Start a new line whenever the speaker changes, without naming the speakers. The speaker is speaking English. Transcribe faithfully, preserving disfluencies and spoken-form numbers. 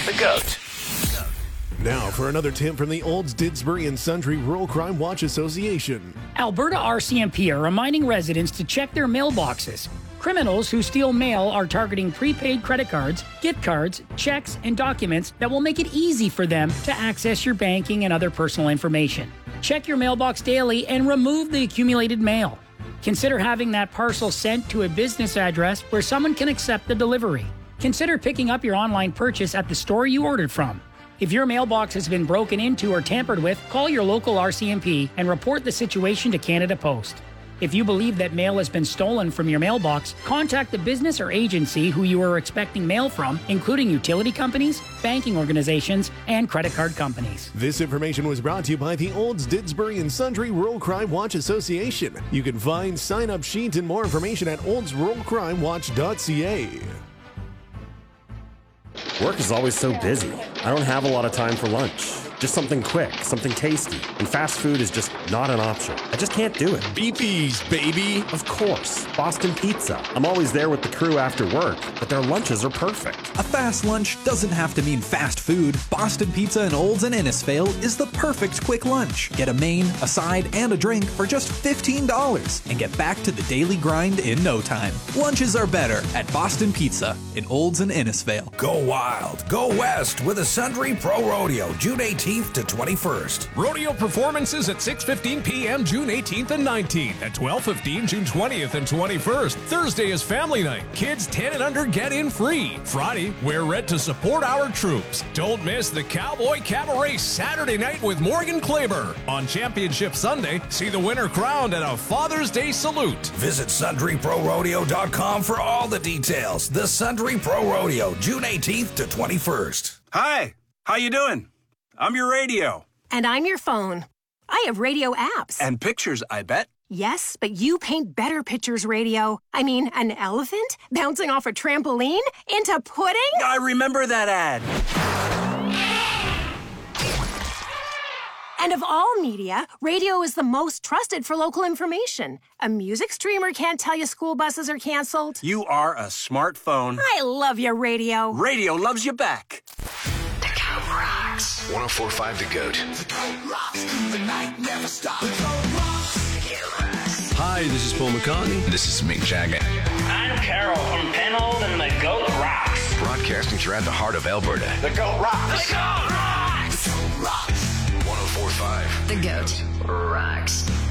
The GOAT.
Now for another tip from the Olds, Didsbury and Sundry Rural Crime Watch Association.
Alberta R C M P are reminding residents to check their mailboxes. Criminals who steal mail are targeting prepaid credit cards, gift cards, checks, and documents that will make it easy for them to access your banking and other personal information. Check your mailbox daily and remove the accumulated mail. Consider having that parcel sent to a business address where someone can accept the delivery. Consider picking up your online purchase at the store you ordered from. If your mailbox has been broken into or tampered with, call your local R C M P and report the situation to Canada Post. If you believe that mail has been stolen from your mailbox, contact the business or agency who you are expecting mail from, including utility companies, banking organizations, and credit card companies.
This information was brought to you by the Olds, Didsbury and Sundry Rural Crime Watch Association. You can find sign-up sheets and more information at olds rural crime watch dot c a.
Work is always so busy. I don't have a lot of time for lunch. Just something quick, something tasty. And fast food is just not an option. I just can't do it.
B P's, baby.
Of course. Boston Pizza. I'm always there with the crew after work, but their lunches are perfect.
A fast lunch doesn't have to mean fast food. Boston Pizza in Olds and Innisfail is the perfect quick lunch. Get a main, a side, and a drink for just fifteen dollars and get back to the daily grind in no time. Lunches are better at Boston Pizza in Olds and Innisfail.
Go wild, go west with a Sundry Pro Rodeo, June eighteenth to twenty-first.
Rodeo performances at six fifteen p.m. June eighteenth and nineteenth. At twelve fifteen June twentieth and twenty-first. Thursday is family night. Kids ten and under get in free. Friday, wear red to support our troops. Don't miss the Cowboy Cabaret Saturday night with Morgan Klaber. On Championship Sunday, see the winner crowned at a Father's Day salute.
Visit sundry pro rodeo dot com for all the details. The Sundry Pro Rodeo, June eighteenth to twenty-first.
Hi, how you doing? I'm your radio.
And I'm your phone. I have radio apps.
And pictures, I bet.
Yes, but you paint better pictures, radio. I mean, an elephant bouncing off a trampoline into pudding?
I remember that ad.
And of all media, radio is the most trusted for local information. A music streamer can't tell you school buses are canceled.
You are a smartphone.
I love your radio.
Radio loves you back.
The GOAT rocks. one oh four point five The GOAT. The GOAT rocks. The night never stops. The GOAT rocks. The GOAT rocks.
Hi, this is Paul McCartney.
This is Mick Jagger.
I'm Carol from Pennold and the GOAT rocks.
Broadcasting throughout the heart of Alberta.
The GOAT rocks.
The GOAT rocks. The GOAT rocks. one oh four point five
The GOAT rocks.